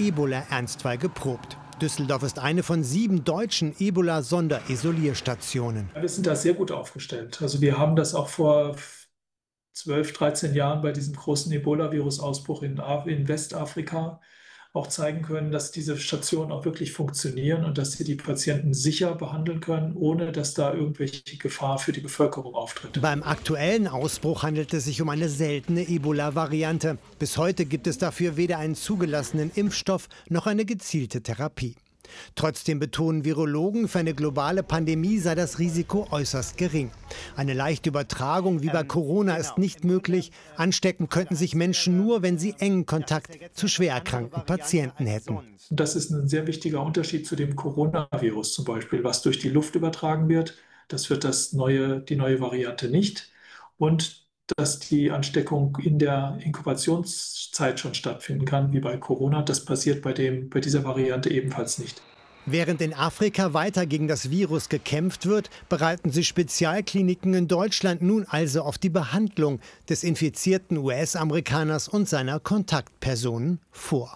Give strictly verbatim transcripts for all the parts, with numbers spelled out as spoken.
Ebola ernstfall geprobt. Düsseldorf ist eine von sieben deutschen Ebola-Sonderisolierstationen. Wir sind da sehr gut aufgestellt. Also wir haben das auch vor zwölf, dreizehn Jahren bei diesem großen Ebola-Virus-Ausbruch in, in Westafrika auch zeigen können, dass diese Stationen auch wirklich funktionieren und dass sie die Patienten sicher behandeln können, ohne dass da irgendwelche Gefahr für die Bevölkerung auftritt. Beim aktuellen Ausbruch handelt es sich um eine seltene Ebola-Variante. Bis heute gibt es dafür weder einen zugelassenen Impfstoff noch eine gezielte Therapie. Trotzdem betonen Virologen, für eine globale Pandemie sei das Risiko äußerst gering. Eine leichte Übertragung wie bei Corona ist nicht möglich. Anstecken könnten sich Menschen nur, wenn sie engen Kontakt zu schwer erkrankten Patienten hätten. Das ist ein sehr wichtiger Unterschied zu dem Coronavirus zum Beispiel, was durch die Luft übertragen wird. Das wird das neue, die neue Variante nicht. Und dass die Ansteckung in der Inkubationszeit schon stattfinden kann, wie bei Corona. Das passiert bei, dem, bei dieser Variante ebenfalls nicht. Während in Afrika weiter gegen das Virus gekämpft wird, bereiten sich Spezialkliniken in Deutschland nun also auf die Behandlung des infizierten U S-Amerikaners und seiner Kontaktpersonen vor.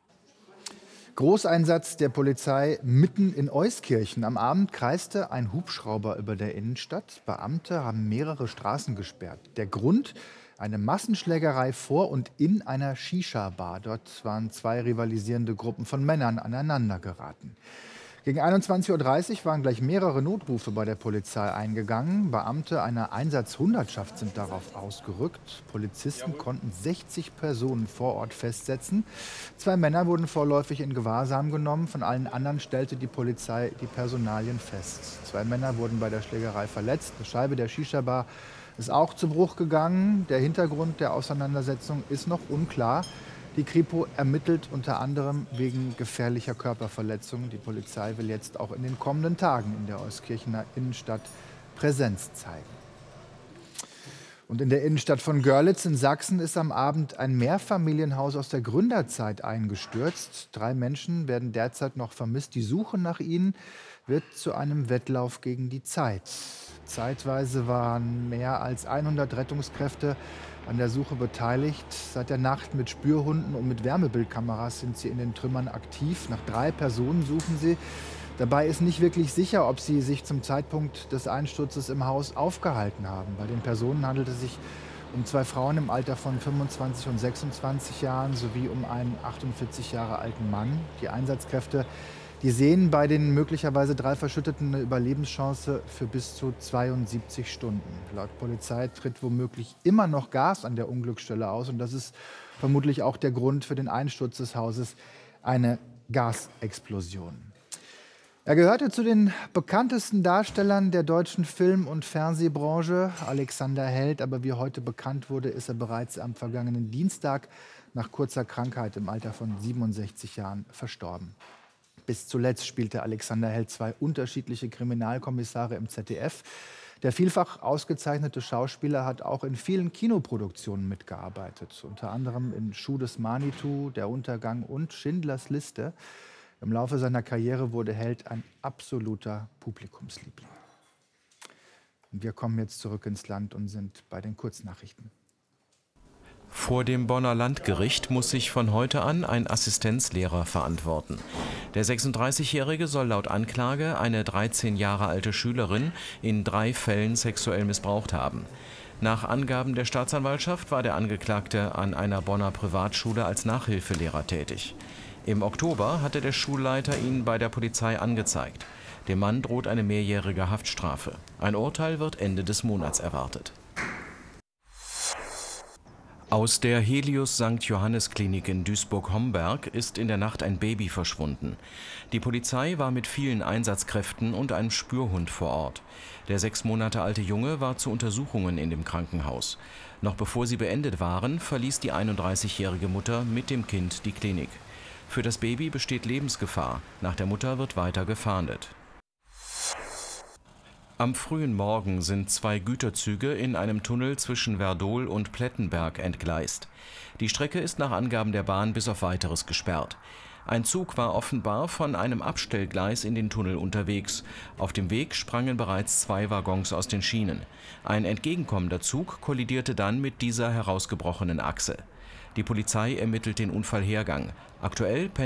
Großeinsatz der Polizei mitten in Euskirchen. Am Abend kreiste ein Hubschrauber über der Innenstadt. Beamte haben mehrere Straßen gesperrt. Der Grund? Eine Massenschlägerei vor und in einer Shisha-Bar. Dort waren zwei rivalisierende Gruppen von Männern aneinander geraten. Gegen einundzwanzig Uhr dreißig waren gleich mehrere Notrufe bei der Polizei eingegangen. Beamte einer Einsatzhundertschaft sind darauf ausgerückt. Polizisten konnten sechzig Personen vor Ort festsetzen. Zwei Männer wurden vorläufig in Gewahrsam genommen. Von allen anderen stellte die Polizei die Personalien fest. Zwei Männer wurden bei der Schlägerei verletzt. Eine Scheibe der Shisha-Bar ist auch zu Bruch gegangen. Der Hintergrund der Auseinandersetzung ist noch unklar. Die Kripo ermittelt unter anderem wegen gefährlicher Körperverletzung. Die Polizei will jetzt auch in den kommenden Tagen in der Euskirchener Innenstadt Präsenz zeigen. Und in der Innenstadt von Görlitz in Sachsen ist am Abend ein Mehrfamilienhaus aus der Gründerzeit eingestürzt. Drei Menschen werden derzeit noch vermisst. Die Suche nach ihnen wird zu einem Wettlauf gegen die Zeit. Zeitweise waren mehr als hundert Rettungskräfte an der Suche beteiligt. Seit der Nacht mit Spürhunden und mit Wärmebildkameras sind sie in den Trümmern aktiv. Nach drei Personen suchen sie. Dabei ist nicht wirklich sicher, ob sie sich zum Zeitpunkt des Einsturzes im Haus aufgehalten haben. Bei den Personen handelt es sich um zwei Frauen im Alter von fünfundzwanzig und sechsundzwanzig Jahren sowie um einen achtundvierzig Jahre alten Mann. Die Einsatzkräfte Die sehen bei den möglicherweise drei Verschütteten eine Überlebenschance für bis zu zweiundsiebzig Stunden. Laut Polizei tritt womöglich immer noch Gas an der Unglücksstelle aus. Und das ist vermutlich auch der Grund für den Einsturz des Hauses, eine Gasexplosion. Er gehörte zu den bekanntesten Darstellern der deutschen Film- und Fernsehbranche, Alexander Held. Aber wie heute bekannt wurde, ist er bereits am vergangenen Dienstag nach kurzer Krankheit im Alter von siebenundsechzig Jahren verstorben. Bis zuletzt spielte Alexander Held zwei unterschiedliche Kriminalkommissare im Z D F. Der vielfach ausgezeichnete Schauspieler hat auch in vielen Kinoproduktionen mitgearbeitet. Unter anderem in Schuh des Manitou, Der Untergang und Schindlers Liste. Im Laufe seiner Karriere wurde Held ein absoluter Publikumsliebling. Und wir kommen jetzt zurück ins Land und sind bei den Kurznachrichten. Vor dem Bonner Landgericht muss sich von heute an ein Assistenzlehrer verantworten. Der sechsunddreißigjährige soll laut Anklage eine dreizehn Jahre alte Schülerin in drei Fällen sexuell missbraucht haben. Nach Angaben der Staatsanwaltschaft war der Angeklagte an einer Bonner Privatschule als Nachhilfelehrer tätig. Im Oktober hatte der Schulleiter ihn bei der Polizei angezeigt. Dem Mann droht eine mehrjährige Haftstrafe. Ein Urteil wird Ende des Monats erwartet. Aus der Helios Sankt Johannes Klinik in Duisburg-Homberg ist in der Nacht ein Baby verschwunden. Die Polizei war mit vielen Einsatzkräften und einem Spürhund vor Ort. Der sechs Monate alte Junge war zu Untersuchungen in dem Krankenhaus. Noch bevor sie beendet waren, verließ die einunddreißigjährige Mutter mit dem Kind die Klinik. Für das Baby besteht Lebensgefahr. Nach der Mutter wird weiter gefahndet. Am frühen Morgen sind zwei Güterzüge in einem Tunnel zwischen Werdohl und Plettenberg entgleist. Die Strecke ist nach Angaben der Bahn bis auf Weiteres gesperrt. Ein Zug war offenbar von einem Abstellgleis in den Tunnel unterwegs. Auf dem Weg sprangen bereits zwei Waggons aus den Schienen. Ein entgegenkommender Zug kollidierte dann mit dieser herausgebrochenen Achse. Die Polizei ermittelt den Unfallhergang. Aktuell